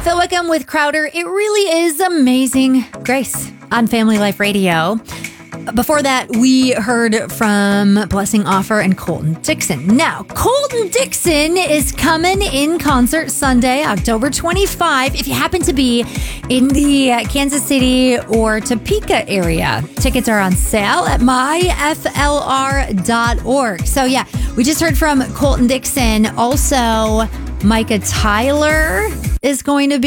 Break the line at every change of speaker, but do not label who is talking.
Phil Wickham with Crowder. It really is amazing. Grace on Family Life Radio. Before that, we heard from Blessing Offor and Colton Dixon. Now, Colton Dixon is coming in concert Sunday, October 25. If you happen to be in the Kansas City or Topeka area, tickets are on sale at myflr.org. So yeah, we just heard from Colton Dixon. Also, Micah Tyler is going to be